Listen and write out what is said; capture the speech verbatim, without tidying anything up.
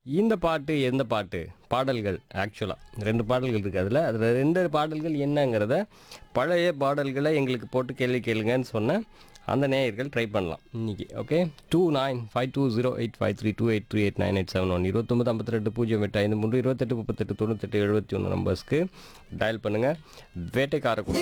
இந்த பாட்டு எந்த பாட்டு? பாடல்கள் ஆக்சுவலா ரெண்டு பாடல்கள் இருக்கு அதுல. அதுல ரெண்டு பாடல்கள் என்னங்கிறத பழைய பாடல்கள எங்களுக்கு போட்டு கேள்வி கேளுங்கன்னு சொன்ன அந்த நேயர்கள் ட்ரை பண்ணலாம் இன்னைக்கு. Okay two nine five two zero eight five three two eight three eight nine eight seven one இருபத்தொம்பது ஐம்பத்தி ரெண்டு பூஜ்ஜியம் எட்டு ஐந்து மூன்று இருபத்தெட்டு முப்பத்தெட்டு தொண்ணூத்தெட்டு எழுபத்தி ஒன்று நம்பர்ஸ்க்கு டயல் பண்ணுங்கள். வேட்டைக்கார